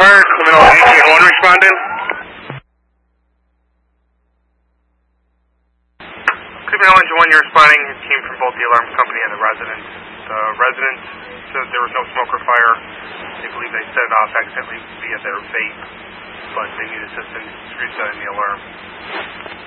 Fire, criminal 881 responding. Criminal engine 1, you're responding. It came from both the alarm company and the residents. The residents said there was no smoke or fire. They believe they set it off accidentally via their vape, but they need assistance resetting the alarm.